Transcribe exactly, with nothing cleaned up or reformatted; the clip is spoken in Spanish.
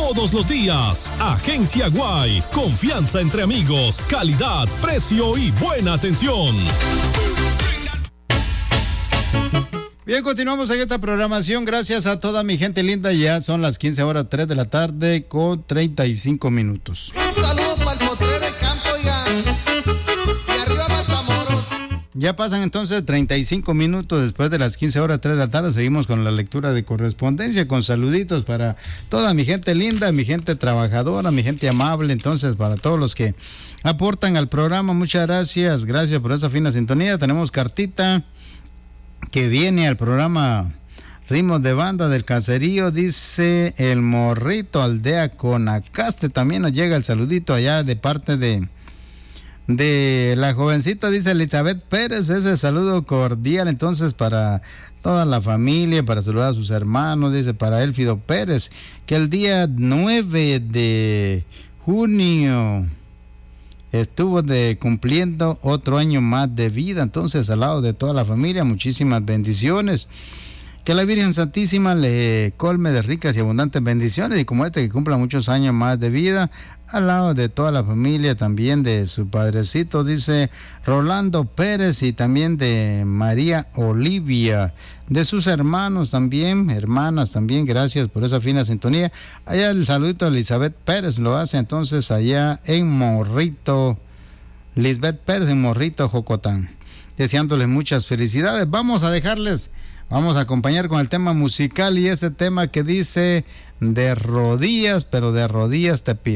todos los días. Agencia Guay, confianza entre amigos, calidad, precio y buena atención. Bien, continuamos en esta programación. Gracias a toda mi gente linda. Ya son las quince horas tres de la tarde con treinta y cinco minutos. Un saludo para el potrero de campo, ya. Y arriba Matamoros. Ya pasan entonces treinta y cinco minutos después de las quince horas tres de la tarde. Seguimos con la lectura de correspondencia, con saluditos para toda mi gente linda, mi gente trabajadora, mi gente amable. Entonces, para todos los que aportan al programa, muchas gracias. Gracias por esa fina sintonía. Tenemos cartita que viene al programa Ritmos de Banda del Caserío, dice el Morrito, aldea Conacaste. También nos llega el saludito allá de parte de de la jovencita, dice Elizabeth Pérez. Ese saludo cordial entonces para toda la familia, para saludar a sus hermanos, dice para Elfido Pérez, que el día nueve de junio estuvo de cumpliendo otro año más de vida. Entonces, al lado de toda la familia, muchísimas bendiciones. Que la Virgen Santísima le colme de ricas y abundantes bendiciones, y como este que cumpla muchos años más de vida, al lado de toda la familia, también de su padrecito, dice Rolando Pérez, y también de María Olivia, de sus hermanos también, hermanas también. Gracias por esa fina sintonía. Allá el saludito a Elizabeth Pérez lo hace entonces allá en Morrito, Lisbeth Pérez en Morrito, Jocotán, deseándoles muchas felicidades. Vamos a dejarles, vamos a acompañar con el tema musical, y ese tema que dice de rodillas, pero de rodillas te pido.